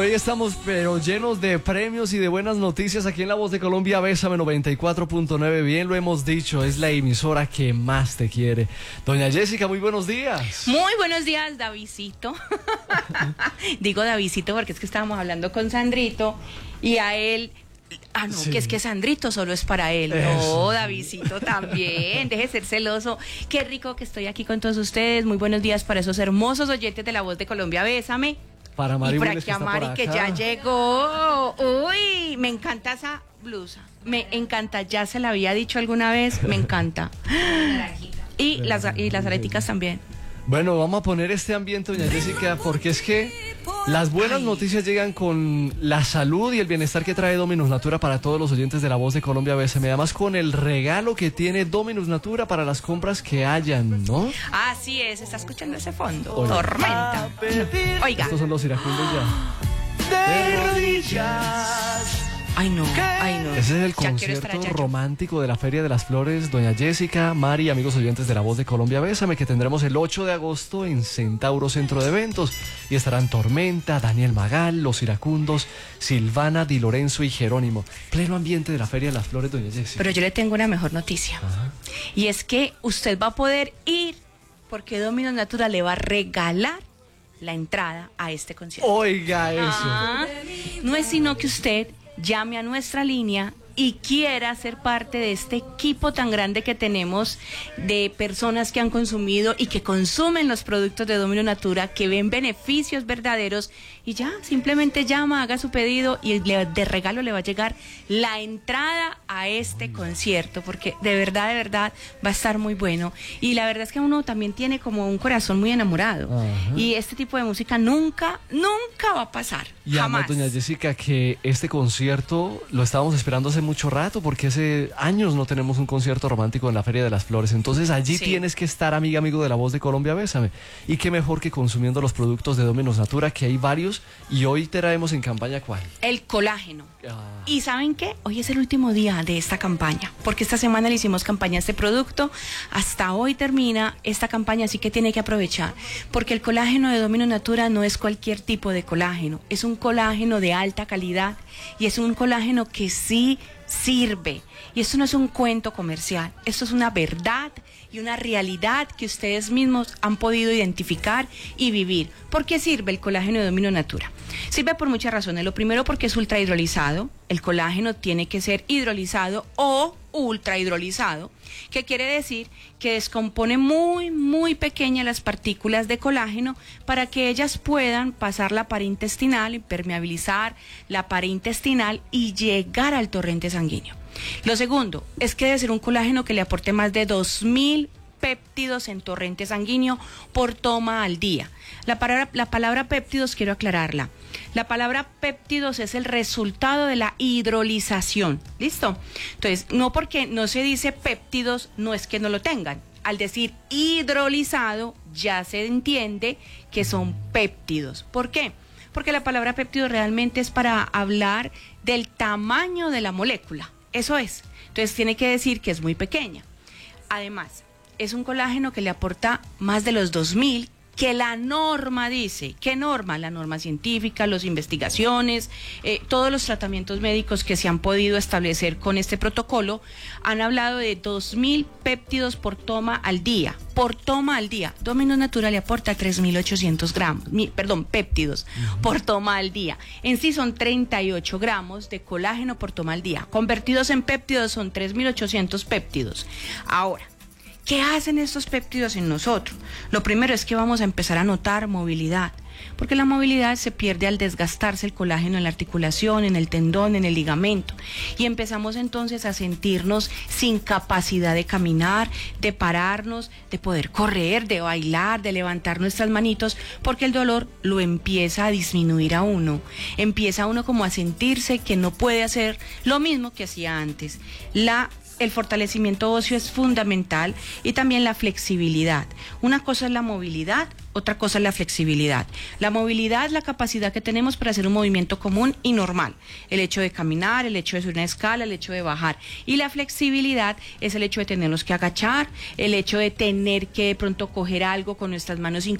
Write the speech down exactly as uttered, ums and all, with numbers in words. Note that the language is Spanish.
hoy estamos pero llenos de premios y de buenas noticias aquí en La Voz de Colombia. Bésame noventa y cuatro punto nueve, bien lo hemos dicho, es la emisora que más te quiere. Doña Jessica, muy buenos días. Muy buenos días, Davidcito. Digo Davidcito porque es que estábamos hablando con Sandrito y a él... Ah, no, sí. que es que Sandrito solo es para él. Eso. No, Davidcito también. Deje de ser celoso. Qué rico que estoy aquí con todos ustedes. Muy buenos días para esos hermosos oyentes de La Voz de Colombia. Bésame. Para Mari, y por Bules, aquí a Mari, que, que ya llegó. Uy, me encanta esa blusa. Me encanta. Ya se la había dicho alguna vez. Me encanta. Y las, y las areticas también. Bueno, vamos a poner este ambiente, doña Jessica, porque es que las buenas Ay. noticias llegan con la salud y el bienestar que trae Dominus Natura para todos los oyentes de La Voz de Colombia. Bésame, además con el regalo que tiene Dominus Natura para las compras que hayan, ¿no? Así es, está escuchando ese fondo. Oiga. Tormenta. Oiga. Estos son los iracundos ya. De rodillas. Ay, no, ay, no. Ese es el concierto romántico de la Feria de las Flores, doña Jessica, Mari, amigos oyentes de La Voz de Colombia. Bésame, que tendremos el ocho de agosto en Centauro Centro de Eventos. Y estarán Tormenta, Daniel Magal, Los Iracundos, Silvana, Di Lorenzo y Jerónimo. Pleno ambiente de la Feria de las Flores, doña Jessica. Pero yo le tengo una mejor noticia. Ajá. Y es que usted va a poder ir porque Dominus Natura le va a regalar la entrada a este concierto. Oiga eso. Ah, no es sino que usted llame a nuestra línea y quiera ser parte de este equipo tan grande que tenemos de personas que han consumido y que consumen los productos de Dominus Natura, que ven beneficios verdaderos, y ya, simplemente llama, haga su pedido y le, de regalo le va a llegar la entrada a este concierto, porque de verdad, de verdad va a estar muy bueno. Y la verdad es que uno también tiene como un corazón muy enamorado. Ajá. Y este tipo de música nunca, nunca va a pasar. Y jamás. Además, doña Jessica, que este concierto lo estábamos esperando hace mucho rato, porque hace años no tenemos un concierto romántico en la Feria de las Flores. Entonces allí sí. tienes que estar, amiga, amigo de La Voz de Colombia. Bésame. Y qué mejor que consumiendo los productos de Dominus Natura, que hay varios, y hoy traemos en campaña ¿cuál? El colágeno. Ah. ¿Y saben qué? Hoy es el último día de esta campaña, porque esta semana le hicimos campaña a este producto. Hasta hoy termina esta campaña, así que tiene que aprovechar, porque el colágeno de Dominus Natura no es cualquier tipo de colágeno, es un colágeno de alta calidad y es un colágeno que sí sirve. Y esto no es un cuento comercial, esto es una verdad y una realidad que ustedes mismos han podido identificar y vivir. ¿Por qué sirve el colágeno de Dominus Natura? Sirve por muchas razones. Lo primero, porque es ultra hidrolizado. El colágeno tiene que ser hidrolizado o ultra hidrolizado, que quiere decir que descompone muy, muy pequeñas las partículas de colágeno para que ellas puedan pasar la pared intestinal, impermeabilizar la pared intestinal y llegar al torrente sanguíneo. Lo segundo es que debe ser un colágeno que le aporte más de dos mil péptidos en torrente sanguíneo por toma al día. La palabra, la palabra péptidos quiero aclararla. La palabra péptidos es el resultado de la hidrolización. ¿Listo? Entonces, no porque no se dice péptidos, no es que no lo tengan. Al decir hidrolizado, ya se entiende que son péptidos. ¿Por qué? Porque la palabra péptido realmente es para hablar del tamaño de la molécula. Eso es. Entonces, tiene que decir que es muy pequeña. Además, es un colágeno que le aporta más de los dos mil, que la norma dice. ¿Qué norma? La norma científica, las investigaciones, eh, todos los tratamientos médicos que se han podido establecer con este protocolo han hablado de dos mil péptidos por toma al día. Por toma al día. Dominus Natura le aporta tres mil ochocientos gramos, mi, perdón, péptidos uh-huh. por toma al día. En sí son treinta y ocho gramos de colágeno por toma al día. Convertidos en péptidos son tres mil ochocientos péptidos. Ahora, ¿qué hacen estos péptidos en nosotros? Lo primero es que vamos a empezar a notar movilidad, porque la movilidad se pierde al desgastarse el colágeno en la articulación, en el tendón, en el ligamento, y empezamos entonces a sentirnos sin capacidad de caminar, de pararnos, de poder correr, de bailar, de levantar nuestras manitos, porque el dolor lo empieza a disminuir a uno, empieza uno como a sentirse que no puede hacer lo mismo que hacía antes. La El fortalecimiento óseo es fundamental y también la flexibilidad. Una cosa es la movilidad, otra cosa es la flexibilidad. La movilidad es la capacidad que tenemos para hacer un movimiento común y normal. El hecho de caminar, el hecho de subir una escala, el hecho de bajar. Y la flexibilidad es el hecho de tenernos que agachar, el hecho de tener que de pronto coger algo con nuestras manos